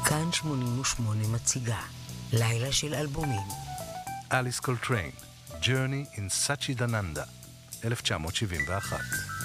כאן 88 מציגה לילה של אלבומים. אליס קולטריין, Journey in Satchidananda, 1971.